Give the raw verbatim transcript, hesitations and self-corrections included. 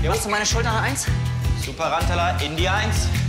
Was zu meine Schulter eins? Super Rantala in die Eins.